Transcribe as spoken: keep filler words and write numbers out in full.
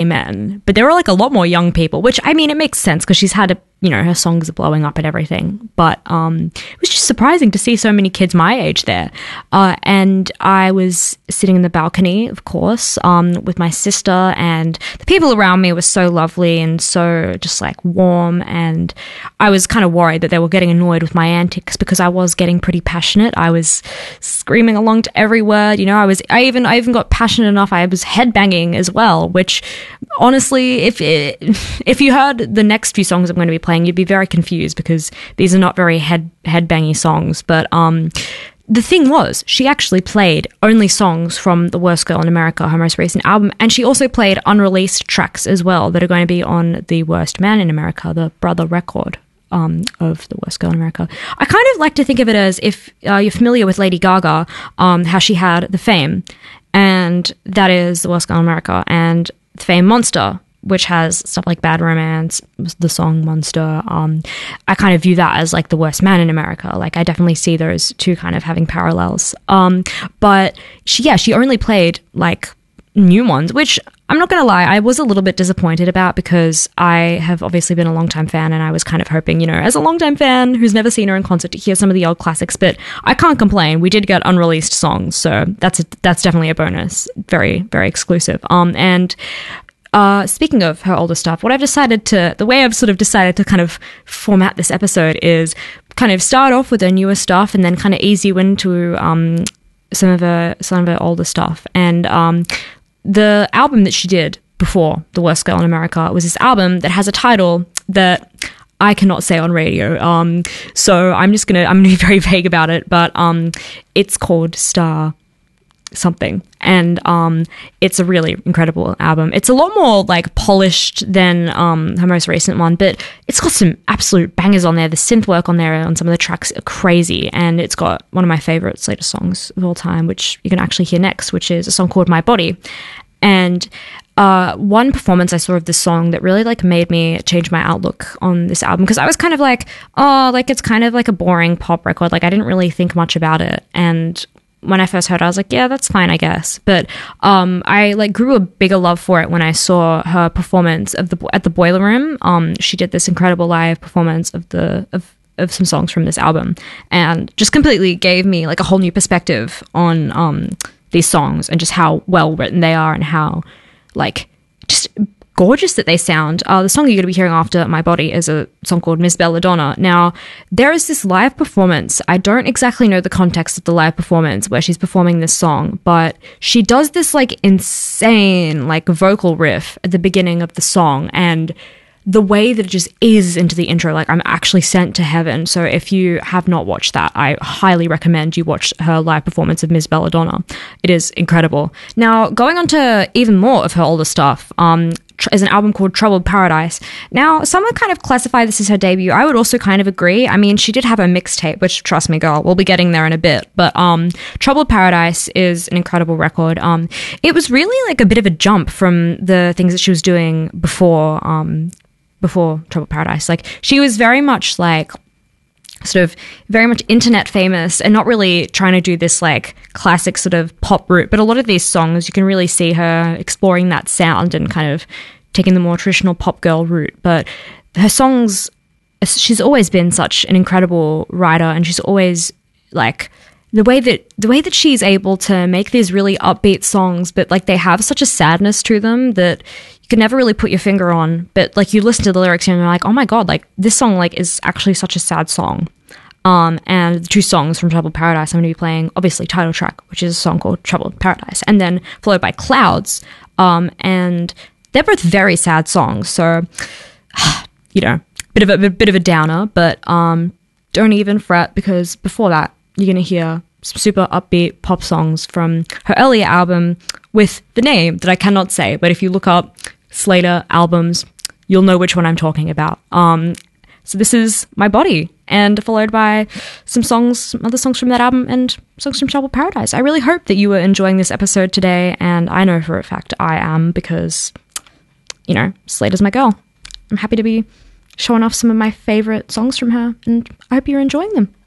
men, but there were like a lot more young people, which I mean, it makes sense because she's had a, you know, her songs are blowing up and everything. But um, it was just surprising to see so many kids my age there. Uh, and I was sitting in the balcony, of course, um, with my sister, and the people around me were so lovely and so just like warm. And I was kind of worried that they were getting annoyed with my antics because I was getting pretty passionate. I was screaming along to every word, you know. I was, I even, I even got passionate enough. I was headbanging as well, which honestly, if it, if you heard the next few songs I'm going to be playing, you'd be very confused because these are not very head headbangy songs. But um, the thing was, she actually played only songs from The Worst Girl in America, her most recent album, and she also played unreleased tracks as well that are going to be on The Worst Man in America, the brother record um, of The Worst Girl in America. I kind of like to think of it as, if uh, you're familiar with Lady Gaga, um, how she had The Fame, and that is The Worst Girl in America, and The Fame Monster, which has stuff like Bad Romance, the song Monster. Um, I kind of view that as like The Worst Man in America. Like, I definitely see those two kind of having parallels. Um, but she, yeah, she only played like new ones, which I'm not going to lie, I was a little bit disappointed about because I have obviously been a longtime fan and I was kind of hoping, you know, as a longtime fan who's never seen her in concert, to hear some of the old classics. But I can't complain. We did get unreleased songs, so that's a, that's definitely a bonus. Very, very exclusive. Um, and Uh, speaking of her older stuff, what I've decided to, the way I've sort of decided to kind of format this episode is kind of start off with her newer stuff and then kind of ease you into um, some of her some of her older stuff. And um, the album that she did before The Worst Girl in America was this album that has a title that I cannot say on radio. Um, so I'm just gonna I'm gonna be very vague about it, but um, it's called Star something, and um it's a really incredible album. It's a lot more like polished than um her most recent one, but it's got some absolute bangers on there. The synth work on there on some of the tracks are crazy, and it's got one of my favorites latest songs of all time, which you can actually hear next, which is a song called My Body. And uh one performance I saw of this song that really like made me change my outlook on this album, because I was kind of like, oh, like it's kind of like a boring pop record, like I didn't really think much about it. And when I first heard it, I was like, yeah, that's fine, I guess. But um, I like grew a bigger love for it when I saw her performance of the at the Boiler Room. Um, she did this incredible live performance of the of of some songs from this album, and just completely gave me like a whole new perspective on um these songs and just how well written they are and how like just gorgeous that they sound. Uh, the song you're going to be hearing after My Body is a song called Miss Belladonna. Now, there is this live performance. I don't exactly know the context of the live performance where she's performing this song, but she does this like insane like vocal riff at the beginning of the song, and the way that it just eases into the intro, like I'm actually sent to heaven. So if you have not watched that, I highly recommend you watch her live performance of Miss Belladonna. It is incredible. Now, going on to even more of her older stuff, um, is an album called Troubled Paradise. Now, some would kind of classify this as her debut. I would also kind of agree. I mean, she did have a mixtape, which, trust me, girl, we'll be getting there in a bit. But um, Troubled Paradise is an incredible record. Um, it was really like a bit of a jump from the things that she was doing before, um, before Troubled Paradise. Like, she was very much like sort of very much internet famous and not really trying to do this like classic sort of pop route. But a lot of these songs, you can really see her exploring that sound and kind of taking the more traditional pop girl route. But her songs, she's always been such an incredible writer, and she's always like the way that the way that she's able to make these really upbeat songs, but like they have such a sadness to them that you can never really put your finger on. But like you listen to the lyrics and you're like, oh my god, like this song like is actually such a sad song. Um, and the two songs from Troubled Paradise, I'm going to be playing obviously title track, which is a song called Troubled Paradise, and then followed by Clouds. Um, and they're both very sad songs, so you know, bit of a, a bit of a downer. But um, don't even fret, because before that, you're going to hear some super upbeat pop songs from her earlier album with the name that I cannot say, but if you look up Slater albums, you'll know which one I'm talking about. Um, so this is My Body, and followed by some songs, some other songs from that album, and songs from Troubled Paradise. I really hope that you were enjoying this episode today, and I know for a fact I am, because, you know, Slater's my girl. I'm happy to be showing off some of my favorite songs from her, and I hope you're enjoying them.